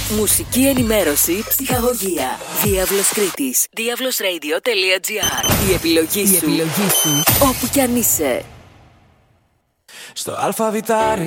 Μουσική ενημέρωση, ψυχαγωγία. Διάβλος Κρήτης. Diavlosradio.gr. Η επιλογή σου. Όπου κι αν είσαι. Στο αλφαβητάρι